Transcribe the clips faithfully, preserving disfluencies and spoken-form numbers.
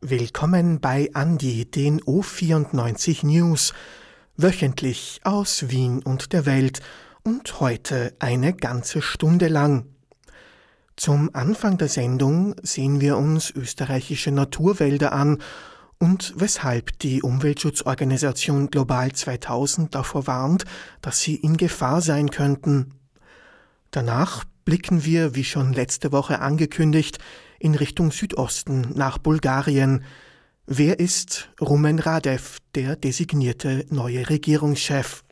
Willkommen bei Andi, den O vierundneunzig News, wöchentlich aus Wien und der Welt und heute eine ganze Stunde lang. Zum Anfang der Sendung sehen wir uns österreichische Naturwälder an und weshalb die Umweltschutzorganisation Global zweitausend davor warnt, dass sie in Gefahr sein könnten. Danach blicken wir, wie schon letzte Woche angekündigt, in Richtung Südosten nach Bulgarien. Wer ist Rumen Radev, der designierte neue Regierungschef?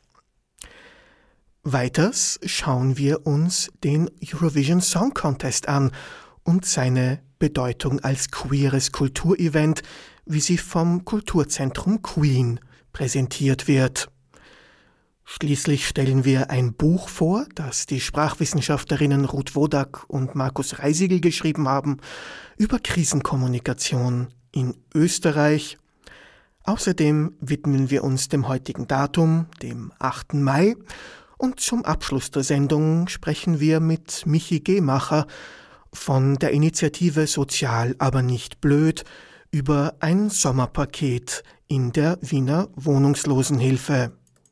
Weiters schauen wir uns den Eurovision Song Contest an und seine Bedeutung als queeres Kulturevent, wie sie vom Kulturzentrum Queen präsentiert wird. Schließlich stellen wir ein Buch vor, das die Sprachwissenschaftlerinnen Ruth Wodak und Markus Reisigl geschrieben haben, über Krisenkommunikation in Österreich. Außerdem widmen wir uns dem heutigen Datum, dem achten Mai, und zum Abschluss der Sendung sprechen wir mit Michi Gehmacher von der Initiative Sozial, aber nicht blöd über ein Sommerpaket in der Wiener Wohnungslosenhilfe.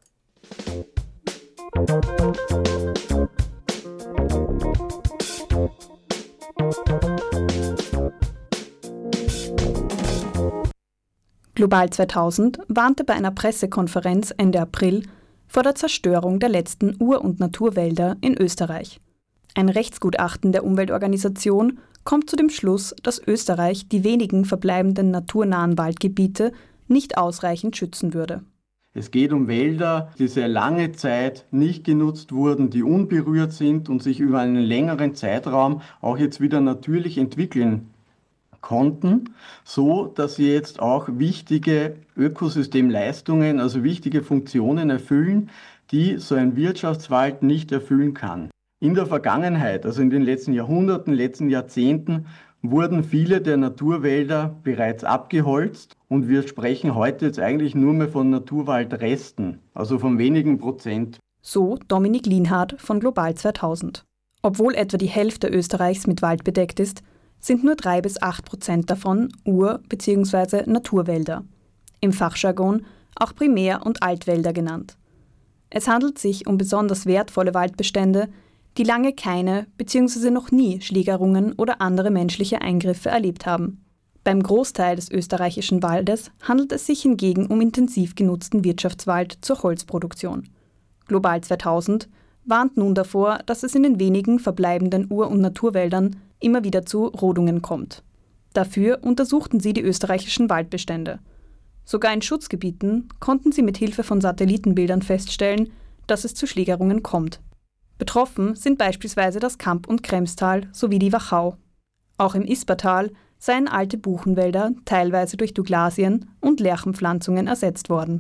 Global zweitausend warnte bei einer Pressekonferenz Ende April vor der Zerstörung der letzten Ur- und Naturwälder in Österreich. Ein Rechtsgutachten der Umweltorganisation kommt zu dem Schluss, dass Österreich die wenigen verbleibenden naturnahen Waldgebiete nicht ausreichend schützen würde. Es geht um Wälder, die sehr lange Zeit nicht genutzt wurden, die unberührt sind und sich über einen längeren Zeitraum auch jetzt wieder natürlich entwickeln konnten, so dass sie jetzt auch wichtige Ökosystemleistungen, also wichtige Funktionen erfüllen, die so ein Wirtschaftswald nicht erfüllen kann. In der Vergangenheit, also in den letzten Jahrhunderten, letzten Jahrzehnten, wurden viele der Naturwälder bereits abgeholzt und wir sprechen heute jetzt eigentlich nur mehr von Naturwaldresten, also von wenigen Prozent. So Dominik Lienhardt von Global zweitausend. Obwohl etwa die Hälfte Österreichs mit Wald bedeckt ist, sind nur drei bis acht Prozent davon Ur- bzw. Naturwälder. Im Fachjargon auch Primär- und Altwälder genannt. Es handelt sich um besonders wertvolle Waldbestände, die lange keine bzw. noch nie Schlägerungen oder andere menschliche Eingriffe erlebt haben. Beim Großteil des österreichischen Waldes handelt es sich hingegen um intensiv genutzten Wirtschaftswald zur Holzproduktion. Global zweitausend warnt nun davor, dass es in den wenigen verbleibenden Ur- und Naturwäldern immer wieder zu Rodungen kommt. Dafür untersuchten sie die österreichischen Waldbestände. Sogar in Schutzgebieten konnten sie mit Hilfe von Satellitenbildern feststellen, dass es zu Schlägerungen kommt. Betroffen sind beispielsweise das Kamp- und Kremstal sowie die Wachau. Auch im Ispertal seien alte Buchenwälder teilweise durch Douglasien und Lärchenpflanzungen ersetzt worden.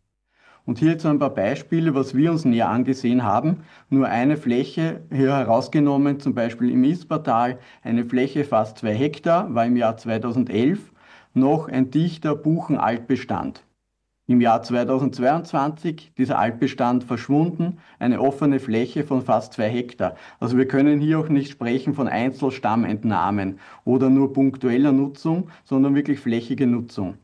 Und hier jetzt ein paar Beispiele, was wir uns näher angesehen haben. Nur eine Fläche hier herausgenommen, zum Beispiel im Ispertal, eine Fläche fast zwei Hektar, war im Jahr zweitausendelf noch ein dichter Buchenaltbestand. Im Jahr zweitausendzweiundzwanzig dieser Altbestand verschwunden, eine offene Fläche von fast zwei Hektar. Also wir können hier auch nicht sprechen von Einzelstammentnahmen oder nur punktueller Nutzung, sondern wirklich flächige Nutzung.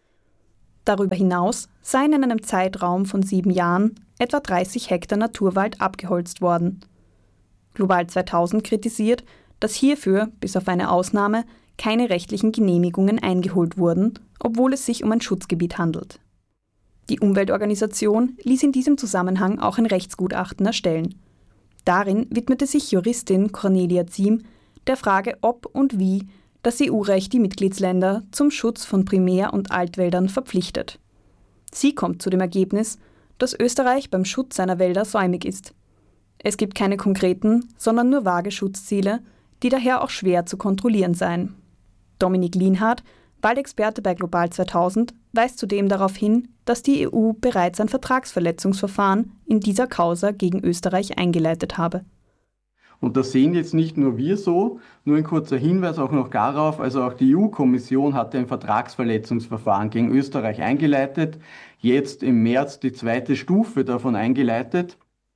Darüber hinaus seien in einem Zeitraum von sieben Jahren etwa dreißig Hektar Naturwald abgeholzt worden. Global zweitausend kritisiert, dass hierfür, bis auf eine Ausnahme, keine rechtlichen Genehmigungen eingeholt wurden, obwohl es sich um ein Schutzgebiet handelt. Die Umweltorganisation ließ in diesem Zusammenhang auch ein Rechtsgutachten erstellen. Darin widmete sich Juristin Cornelia Ziem der Frage, ob und wie das E U-Recht die Mitgliedsländer zum Schutz von Primär- und Altwäldern verpflichtet. Sie kommt zu dem Ergebnis, dass Österreich beim Schutz seiner Wälder säumig ist. Es gibt keine konkreten, sondern nur vage Schutzziele, die daher auch schwer zu kontrollieren seien. Dominik Lienhardt, Waldexperte bei Global zweitausend, weist zudem darauf hin, dass die E U bereits ein Vertragsverletzungsverfahren in dieser Causa gegen Österreich eingeleitet habe. Und das sehen jetzt nicht nur wir so, nur ein kurzer Hinweis auch noch darauf, also auch die E U-Kommission hatte ein Vertragsverletzungsverfahren gegen Österreich eingeleitet, jetzt im März die zweite Stufe davon eingeleitet,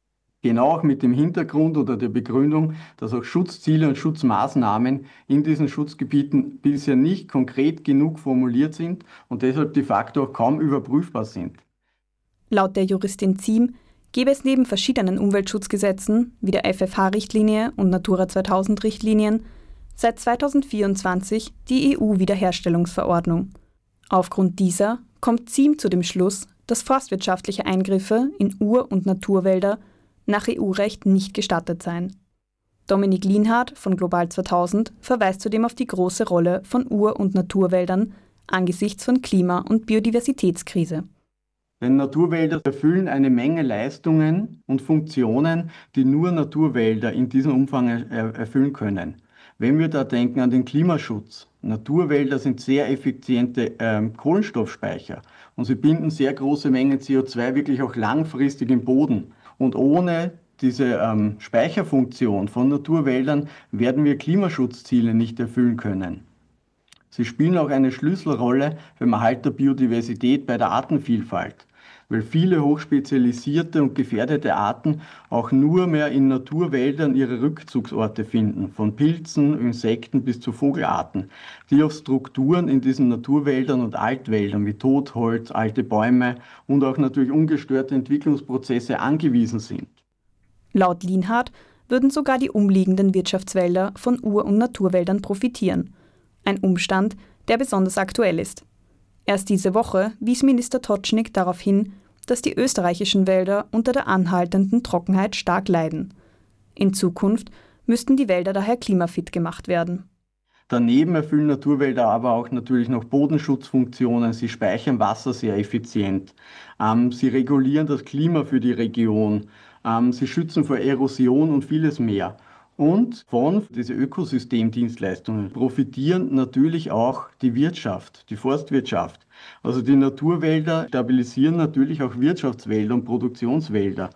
Genau auch mit dem Hintergrund oder der Begründung, dass auch Schutzziele und Schutzmaßnahmen in diesen Schutzgebieten bisher nicht konkret genug formuliert sind und deshalb de facto auch kaum überprüfbar sind. Laut der Juristin Ziem gäbe es neben verschiedenen Umweltschutzgesetzen wie der F F H-Richtlinie und Natura zweitausend-Richtlinien seit zweitausendvierundzwanzig die E U-Wiederherstellungsverordnung. Aufgrund dieser kommt Ziem zu dem Schluss, dass forstwirtschaftliche Eingriffe in Ur- und Naturwälder nach E U-Recht nicht gestattet seien. Dominik Lienhardt von Global zweitausend verweist zudem auf die große Rolle von Ur- und Naturwäldern angesichts von Klima- und Biodiversitätskrise. Denn Naturwälder erfüllen eine Menge Leistungen und Funktionen, die nur Naturwälder in diesem Umfang er- erfüllen können. Wenn wir da denken an den Klimaschutz, Naturwälder sind sehr effiziente ähm, Kohlenstoffspeicher und sie binden sehr große Mengen C O zwei wirklich auch langfristig im Boden. Und ohne diese ähm, Speicherfunktion von Naturwäldern werden wir Klimaschutzziele nicht erfüllen können. Sie spielen auch eine Schlüsselrolle beim Erhalt der Biodiversität, bei der Artenvielfalt, weil viele hochspezialisierte und gefährdete Arten auch nur mehr in Naturwäldern ihre Rückzugsorte finden, von Pilzen, Insekten bis zu Vogelarten, die auf Strukturen in diesen Naturwäldern und Altwäldern wie Totholz, alte Bäume und auch natürlich ungestörte Entwicklungsprozesse angewiesen sind. Laut Lienhardt würden sogar die umliegenden Wirtschaftswälder von Ur- und Naturwäldern profitieren. Ein Umstand, der besonders aktuell ist. Erst diese Woche wies Minister Totschnig darauf hin, dass die österreichischen Wälder unter der anhaltenden Trockenheit stark leiden. In Zukunft müssten die Wälder daher klimafit gemacht werden. Daneben erfüllen Naturwälder aber auch natürlich noch Bodenschutzfunktionen. Sie speichern Wasser sehr effizient. Ähm, sie regulieren das Klima für die Region. Ähm, sie schützen vor Erosion und vieles mehr. Und von diesen Ökosystemdienstleistungen profitieren natürlich auch die Wirtschaft, die Forstwirtschaft. Also die Naturwälder stabilisieren natürlich auch Wirtschaftswälder und Produktionswälder.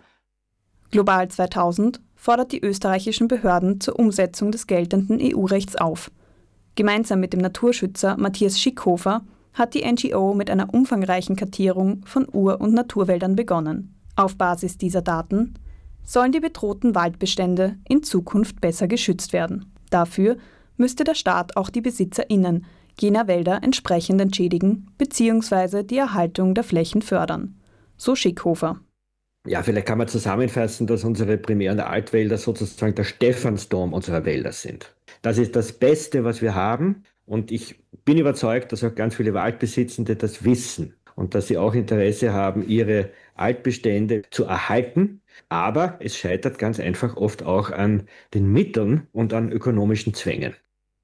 Global zweitausend fordert die österreichischen Behörden zur Umsetzung des geltenden E U-Rechts auf. Gemeinsam mit dem Naturschützer Matthias Schickhofer hat die N G O mit einer umfangreichen Kartierung von Ur- und Naturwäldern begonnen. Auf Basis dieser Daten sollen die bedrohten Waldbestände in Zukunft besser geschützt werden. Dafür müsste der Staat auch die BesitzerInnen jener Wälder entsprechend entschädigen bzw. die Erhaltung der Flächen fördern. So Schickhofer. Ja, vielleicht kann man zusammenfassen, dass unsere primären Altwälder sozusagen der Stephansdom unserer Wälder sind. Das ist das Beste, was wir haben, und ich bin überzeugt, dass auch ganz viele Waldbesitzende das wissen und dass sie auch Interesse haben, ihre Altbestände zu erhalten. Aber es scheitert ganz einfach oft auch an den Mitteln und an ökonomischen Zwängen.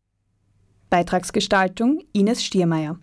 Beitragsgestaltung Ines Stiermeier.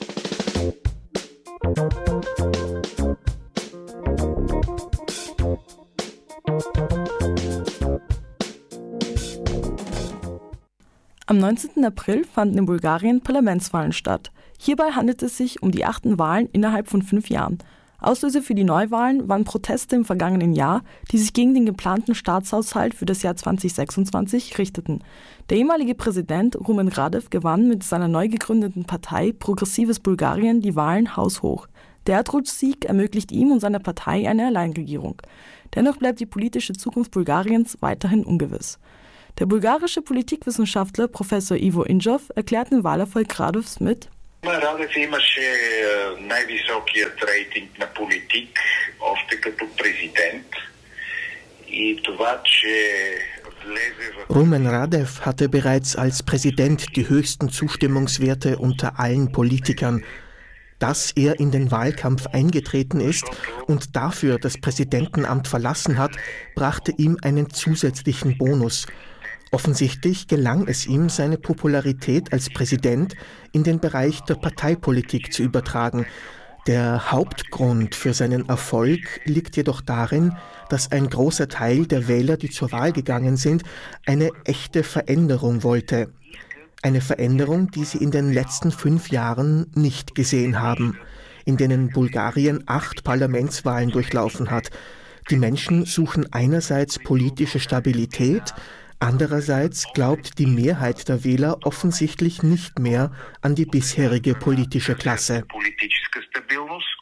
Am neunzehnten April fanden in Bulgarien Parlamentswahlen statt. Hierbei handelt es sich um die achten Wahlen innerhalb von fünf Jahren. Auslöser für die Neuwahlen waren Proteste im vergangenen Jahr, die sich gegen den geplanten Staatshaushalt für das Jahr zweitausendsechsundzwanzig richteten. Der ehemalige Präsident Rumen Radev gewann mit seiner neu gegründeten Partei Progressives Bulgarien die Wahlen haushoch. Der Erdrutschsieg ermöglicht ihm und seiner Partei eine Alleinregierung. Dennoch bleibt die politische Zukunft Bulgariens weiterhin ungewiss. Der bulgarische Politikwissenschaftler Professor Ivo Injov erklärt den Wahlerfolg Radevs mit: Радев имаше най-високият рейтинг на политик още като президент и това, че влезе в... Rumen Radev hatte bereits als Präsident die höchsten Zustimmungswerte unter allen Politikern. Dass er in den Wahlkampf eingetreten ist und dafür das Präsidentenamt verlassen hat, brachte ihm einen zusätzlichen Bonus. Offensichtlich gelang es ihm, seine Popularität als Präsident in den Bereich der Parteipolitik zu übertragen. Der Hauptgrund für seinen Erfolg liegt jedoch darin, dass ein großer Teil der Wähler, die zur Wahl gegangen sind, eine echte Veränderung wollte. Eine Veränderung, die sie in den letzten fünf Jahren nicht gesehen haben, in denen Bulgarien acht Parlamentswahlen durchlaufen hat. Die Menschen suchen einerseits politische Stabilität, andererseits glaubt die Mehrheit der Wähler offensichtlich nicht mehr an die bisherige politische Klasse. Политическа стабилност, от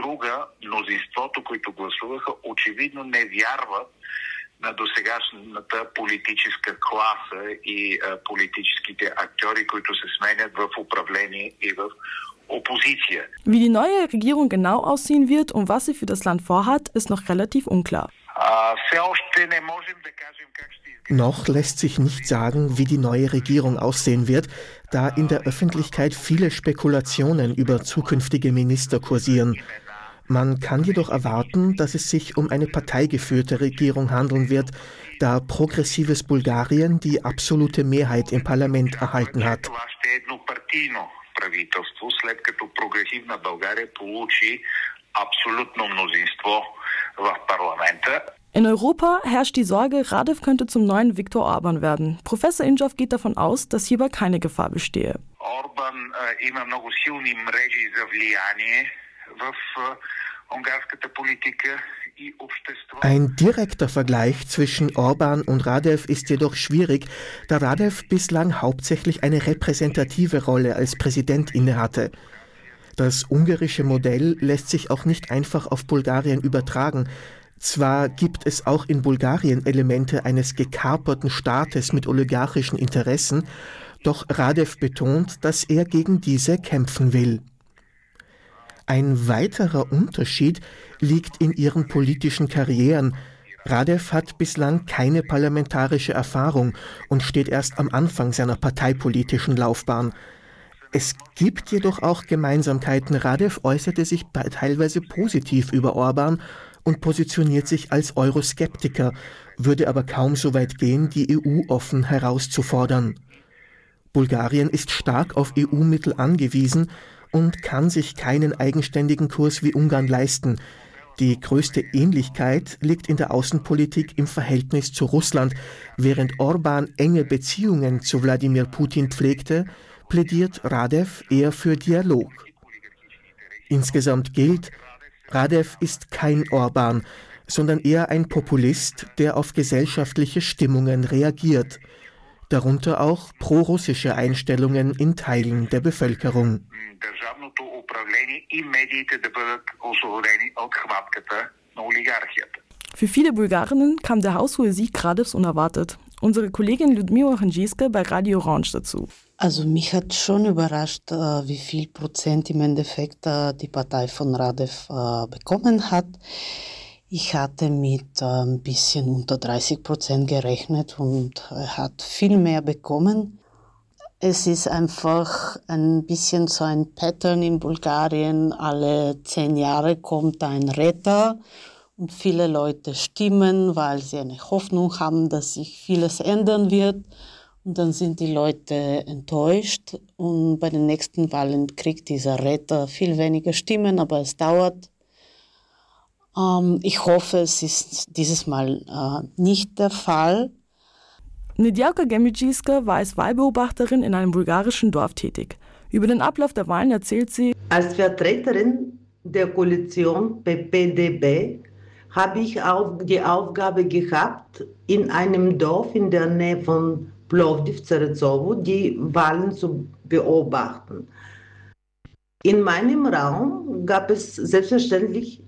друга, мнозинството, които гласуваха, очевидно не вярват на досегашната политическа класа и а, политическите актьори, които се сменят в управление и в Opposition. Wie die neue Regierung genau aussehen wird und was sie für das Land vorhat, ist noch relativ unklar. Noch lässt sich nicht sagen, wie die neue Regierung aussehen wird, da in der Öffentlichkeit viele Spekulationen über zukünftige Minister kursieren. Man kann jedoch erwarten, dass es sich um eine parteigeführte Regierung handeln wird, da progressives Bulgarien die absolute Mehrheit im Parlament erhalten hat. Правителство, след като прогресивна България получи абсолютно мнозинство в парламента. In Europa herrscht die Sorge, Radev könnte zum neuen Viktor Orban werden. Professor Injov geht davon aus, dass hierbei keine Gefahr bestehe. Orban äh, има много силни мрежи за влияние в äh, унгарската политика. Ein direkter Vergleich zwischen Orban und Radev ist jedoch schwierig, da Radev bislang hauptsächlich eine repräsentative Rolle als Präsident innehatte. Das ungarische Modell lässt sich auch nicht einfach auf Bulgarien übertragen. Zwar gibt es auch in Bulgarien Elemente eines gekaperten Staates mit oligarchischen Interessen, doch Radev betont, dass er gegen diese kämpfen will. Ein weiterer Unterschied liegt in ihren politischen Karrieren. Radev hat bislang keine parlamentarische Erfahrung und steht erst am Anfang seiner parteipolitischen Laufbahn. Es gibt jedoch auch Gemeinsamkeiten. Radev äußerte sich teilweise positiv über Orban und positioniert sich als Euroskeptiker, würde aber kaum so weit gehen, die E U offen herauszufordern. Bulgarien ist stark auf E U-Mittel angewiesen und kann sich keinen eigenständigen Kurs wie Ungarn leisten. Die größte Ähnlichkeit liegt in der Außenpolitik im Verhältnis zu Russland. Während Orban enge Beziehungen zu Wladimir Putin pflegte, plädiert Radev eher für Dialog. Insgesamt gilt, Radev ist kein Orban, sondern eher ein Populist, der auf gesellschaftliche Stimmungen reagiert. Darunter auch prorussische Einstellungen in Teilen der Bevölkerung. Für viele Bulgarinnen kam der haushohe Sieg Radevs unerwartet. Unsere Kollegin Lyudmila Handzijska bei Radio Orange dazu. Also mich hat schon überrascht, wie viel Prozent im Endeffekt die Partei von Radev bekommen hat. Ich hatte mit ein bisschen unter dreißig Prozent gerechnet und er hat viel mehr bekommen. Es ist einfach ein bisschen so ein Pattern in Bulgarien. Alle zehn Jahre kommt ein Retter und viele Leute stimmen, weil sie eine Hoffnung haben, dass sich vieles ändern wird. Und dann sind die Leute enttäuscht und bei den nächsten Wahlen kriegt dieser Retter viel weniger Stimmen, aber es dauert. Um, ich hoffe, es ist dieses Mal uh, nicht der Fall. Nedjelka Gemidžička war als Wahlbeobachterin in einem bulgarischen Dorf tätig. Über den Ablauf der Wahlen erzählt sie: Als Vertreterin der Koalition P P D B habe ich auch die Aufgabe gehabt, in einem Dorf in der Nähe von Plovdiv, Zerezovo, die Wahlen zu beobachten. In meinem Raum gab es selbstverständlich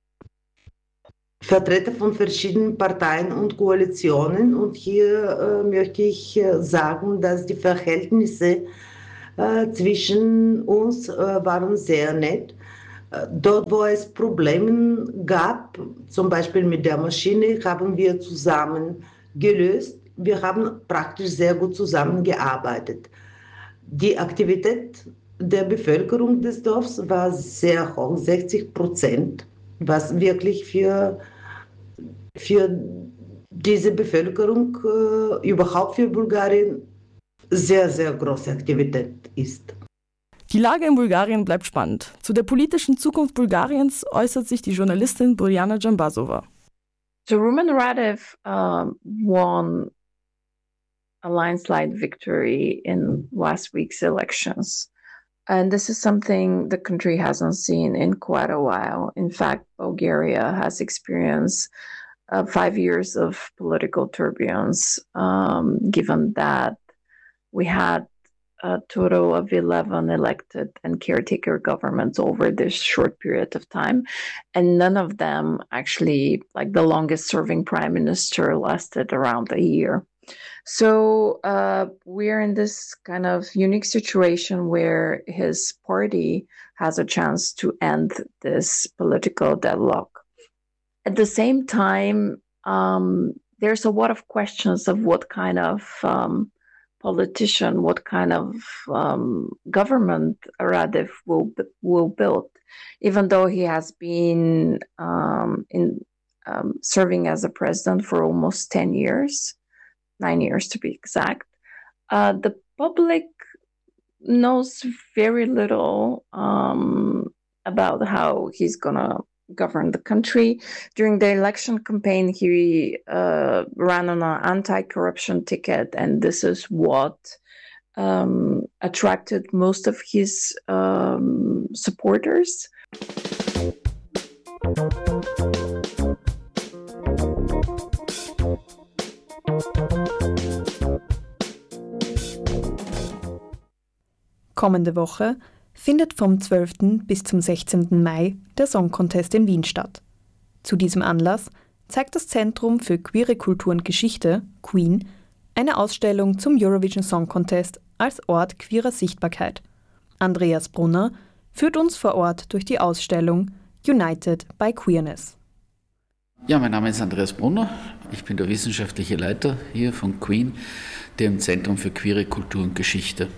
Vertreter von verschiedenen Parteien und Koalitionen und hier äh, möchte ich äh, sagen, dass die Verhältnisse äh, zwischen uns äh, waren sehr nett. Äh, dort, wo es Probleme gab, zum Beispiel mit der Maschine, haben wir zusammen gelöst. Wir haben praktisch sehr gut zusammengearbeitet. Die Aktivität der Bevölkerung des Dorfs war sehr hoch, sechzig Prozent. Was wirklich für, für diese Bevölkerung, äh, überhaupt für Bulgarien, sehr, sehr große Aktivität ist. Die Lage in Bulgarien bleibt spannend. Zu der politischen Zukunft Bulgariens äußert sich die Journalistin Borjana Džambazova. So Rumen Radev uh, won a landslide victory in last week's elections. And this is something the country hasn't seen in quite a while. In fact, Bulgaria has experienced uh, five years of political turbulence, um, given that we had a total of eleven elected and caretaker governments over this short period of time. And none of them actually, like the longest serving prime minister lasted around a year. So uh, we're in this kind of unique situation where his party has a chance to end this political deadlock. At the same time, um, there's a lot of questions of what kind of um, politician, what kind of um, government Radev will will build, even though he has been um, in um, serving as a president for almost ten years, nine years to be exact. Uh, the public knows very little um, about how he's gonna govern the country. During the election campaign, he uh, ran on an anti-corruption ticket, and this is what um, attracted most of his um, supporters. Kommende Woche findet vom zwölften bis zum sechzehnten Mai der Song Contest in Wien statt. Zu diesem Anlass zeigt das Zentrum für queere Kultur und Geschichte, Queen, eine Ausstellung zum Eurovision Song Contest als Ort queerer Sichtbarkeit. Andreas Brunner führt uns vor Ort durch die Ausstellung United by Queerness. Ja, mein Name ist Andreas Brunner. Ich bin der wissenschaftliche Leiter hier von Queen, dem Zentrum für queere Kultur und Geschichte.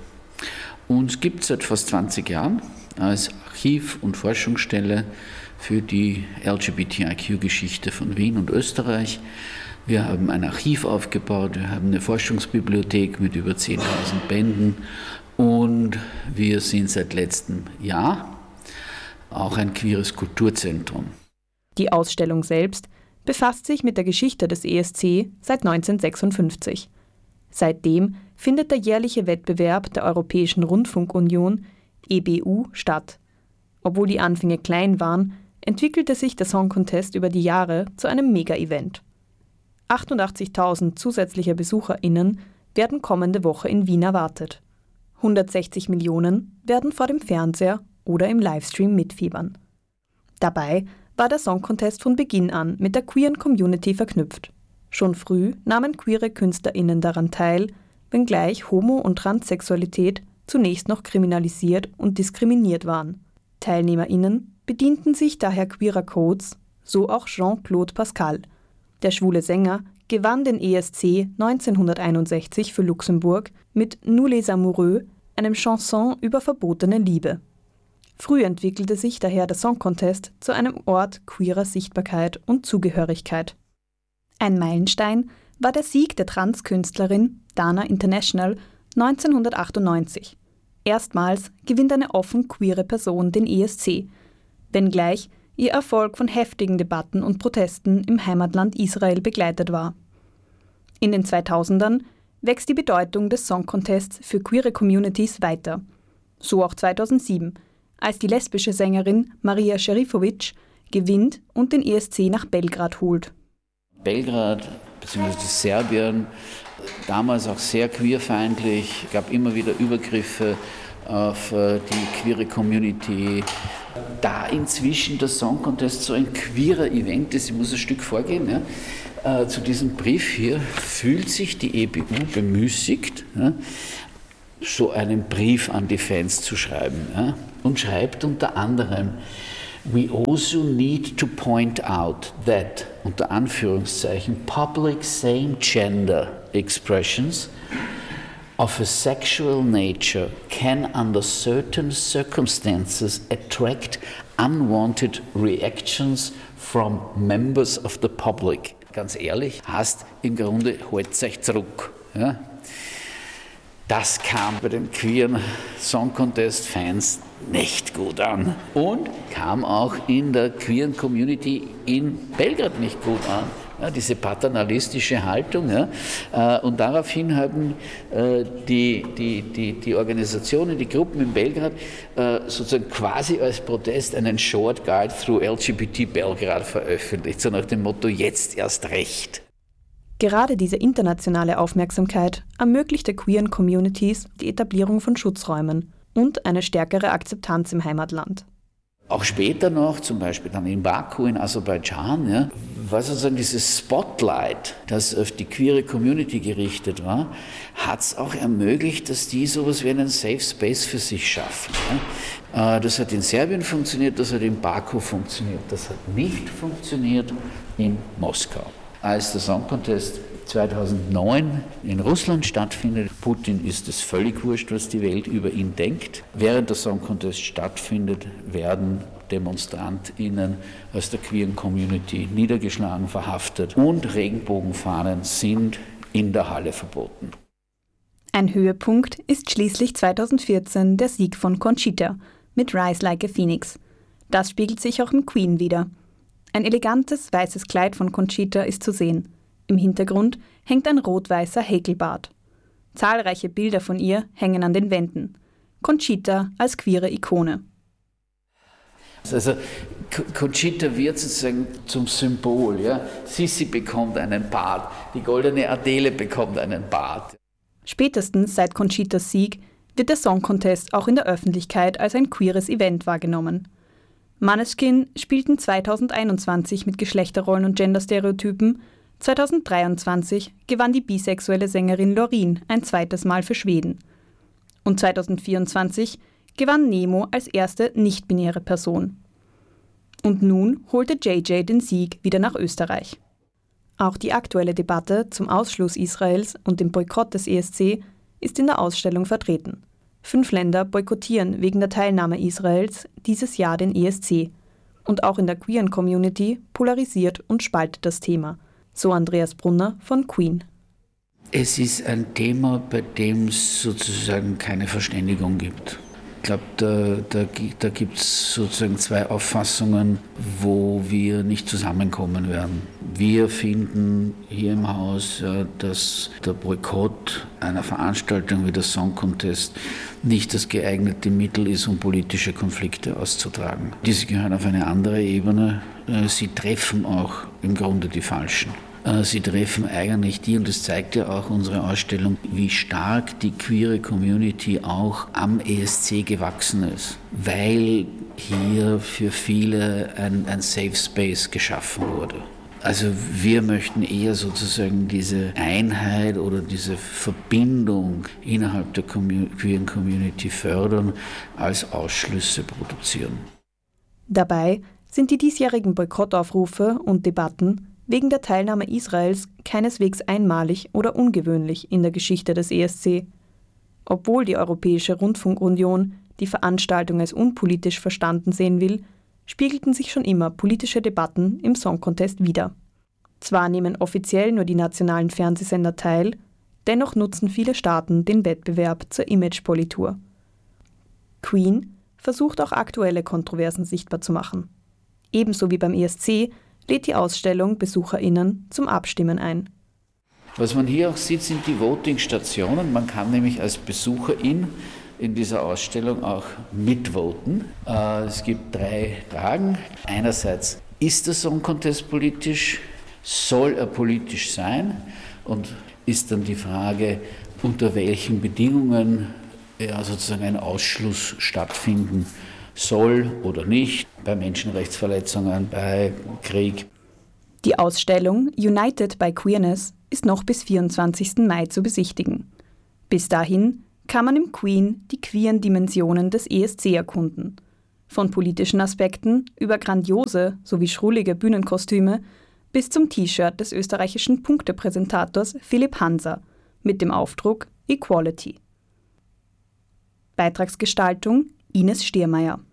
Uns gibt es seit fast zwanzig Jahren als Archiv- und Forschungsstelle für die L G B T I Q-Geschichte von Wien und Österreich. Wir haben ein Archiv aufgebaut, wir haben eine Forschungsbibliothek mit über zehntausend Bänden und wir sind seit letztem Jahr auch ein queeres Kulturzentrum. Die Ausstellung selbst befasst sich mit der Geschichte des E S C seit neunzehnhundertsechsundfünfzig. Seitdem findet der jährliche Wettbewerb der Europäischen Rundfunkunion E B U statt. Obwohl die Anfänge klein waren, entwickelte sich der Song Contest über die Jahre zu einem Mega-Event. achtundachtzigtausend zusätzliche BesucherInnen werden kommende Woche in Wien erwartet. hundertsechzig Millionen werden vor dem Fernseher oder im Livestream mitfiebern. Dabei war der Song Contest von Beginn an mit der queeren Community verknüpft. Schon früh nahmen queere KünstlerInnen daran teil, wenngleich Homo- und Transsexualität zunächst noch kriminalisiert und diskriminiert waren. TeilnehmerInnen bedienten sich daher queerer Codes, so auch Jean-Claude Pascal. Der schwule Sänger gewann den E S C neunzehnhunderteinundsechzig für Luxemburg mit Nous les Amoureux, einem Chanson über verbotene Liebe. Früh entwickelte sich daher der Song Contest zu einem Ort queerer Sichtbarkeit und Zugehörigkeit. Ein Meilenstein war der Sieg der Transkünstlerin Dana International neunzehnhundertachtundneunzig. Erstmals gewinnt eine offen queere Person den E S C, wenngleich ihr Erfolg von heftigen Debatten und Protesten im Heimatland Israel begleitet war. In den zweitausendern wächst die Bedeutung des Song Contests für queere Communities weiter. So auch zweitausendsieben, als die lesbische Sängerin Maria Šerifović gewinnt und den E S C nach Belgrad holt. Belgrad bzw. Serbien, damals auch sehr queerfeindlich, gab immer wieder Übergriffe auf die queere Community. Da inzwischen der Song Contest so ein queerer Event ist, ich muss ein Stück vorgehen, ja, äh, zu diesem Brief hier, fühlt sich die E B U bemüßigt, ja, so einen Brief an die Fans zu schreiben, ja, und schreibt unter anderem: We also need to point out that, unter Anführungszeichen, public same-gender expressions of a sexual nature can under certain circumstances attract unwanted reactions from members of the public. Ganz ehrlich, heißt im Grunde, halt's euch zurück. Ja? Das kam bei den queeren Song Contest Fans nicht gut an und kam auch in der queeren Community in Belgrad nicht gut an. Ja, diese paternalistische Haltung. Ja, äh, und daraufhin haben äh, die, die, die, die Organisationen, die Gruppen in Belgrad äh, sozusagen quasi als Protest einen Short Guide through L G B T Belgrad veröffentlicht, so nach dem Motto, jetzt erst recht. Gerade diese internationale Aufmerksamkeit ermöglichte queeren Communities die Etablierung von Schutzräumen und eine stärkere Akzeptanz im Heimatland. Auch später noch, zum Beispiel dann in Baku in Aserbaidschan, ja, war sozusagen dieses Spotlight, das auf die queere Community gerichtet war, hat es auch ermöglicht, dass die sowas wie einen Safe Space für sich schaffen. Ja. Das hat in Serbien funktioniert, das hat in Baku funktioniert, das hat nicht funktioniert in Moskau. Als der Song Contest zweitausendneun in Russland stattfindet, Putin ist es völlig wurscht, was die Welt über ihn denkt. Während der Song Contest stattfindet, werden DemonstrantInnen aus der queeren Community niedergeschlagen, verhaftet und Regenbogenfahnen sind in der Halle verboten. Ein Höhepunkt ist schließlich zweitausendvierzehn der Sieg von Conchita mit Rise Like a Phoenix. Das spiegelt sich auch im Queen wider. Ein elegantes weißes Kleid von Conchita ist zu sehen. Im Hintergrund hängt ein rot-weißer Häkelbart. Zahlreiche Bilder von ihr hängen an den Wänden. Conchita als queere Ikone. Also Conchita wird sozusagen zum Symbol. Ja? Sissi bekommt einen Bart, die goldene Adele bekommt einen Bart. Spätestens seit Conchitas Sieg wird der Song Contest auch in der Öffentlichkeit als ein queeres Event wahrgenommen. Måneskin spielten zweitausendeinundzwanzig mit Geschlechterrollen und Genderstereotypen. zweitausenddreiundzwanzig gewann die bisexuelle Sängerin Loreen ein zweites Mal für Schweden. Und zweitausendvierundzwanzig gewann Nemo als erste nicht-binäre Person. Und nun holte J J den Sieg wieder nach Österreich. Auch die aktuelle Debatte zum Ausschluss Israels und dem Boykott des E S C ist in der Ausstellung vertreten. Fünf Länder boykottieren wegen der Teilnahme Israels dieses Jahr den E S C. Und auch in der queeren Community polarisiert und spaltet das Thema. So Andreas Brunner von Queen. Es ist ein Thema, bei dem es sozusagen keine Verständigung gibt. Ich glaube, da, da, da gibt es sozusagen zwei Auffassungen, wo wir nicht zusammenkommen werden. Wir finden hier im Haus, ja, dass der Boykott einer Veranstaltung wie der Song Contest nicht das geeignete Mittel ist, um politische Konflikte auszutragen. Diese gehören auf eine andere Ebene. Sie treffen auch im Grunde die Falschen. Sie treffen eigentlich die, und das zeigt ja auch unsere Ausstellung, wie stark die queere Community auch am E S C gewachsen ist, weil hier für viele ein, ein Safe Space geschaffen wurde. Also wir möchten eher sozusagen diese Einheit oder diese Verbindung innerhalb der queeren Community fördern, als Ausschlüsse produzieren. Dabei sind die diesjährigen Boykottaufrufe und Debatten wegen der Teilnahme Israels keineswegs einmalig oder ungewöhnlich in der Geschichte des E S C. Obwohl die Europäische Rundfunkunion die Veranstaltung als unpolitisch verstanden sehen will, spiegelten sich schon immer politische Debatten im Song Contest wider. Zwar nehmen offiziell nur die nationalen Fernsehsender teil, dennoch nutzen viele Staaten den Wettbewerb zur Imagepolitur. Queen versucht auch aktuelle Kontroversen sichtbar zu machen. Ebenso wie beim E S C lädt die Ausstellung BesucherInnen zum Abstimmen ein. Was man hier auch sieht, sind die Voting-Stationen. Man kann nämlich als Besucherin in dieser Ausstellung auch mitvoten. Es gibt drei Fragen. Einerseits, ist der Song Contest politisch? Soll er politisch sein? Und ist dann die Frage, unter welchen Bedingungen ja, sozusagen ein Ausschluss stattfinden soll oder nicht, bei Menschenrechtsverletzungen, bei Krieg. Die Ausstellung United by Queerness ist noch bis vierundzwanzigsten Mai zu besichtigen. Bis dahin kann man im Queen die queeren Dimensionen des E S C erkunden. Von politischen Aspekten über grandiose sowie schrullige Bühnenkostüme bis zum T-Shirt des österreichischen Punktepräsentators Philipp Hanser mit dem Aufdruck Equality. Beitragsgestaltung Ines Stiermeier.